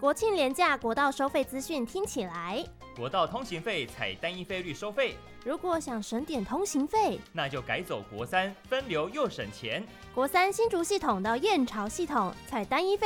国庆连假国道收费资讯听起来， 国道通行费采单一费率收费。 如果想省点通行费， 那就改走国三，分流又省钱。 国三新竹系统到燕巢系统采单一费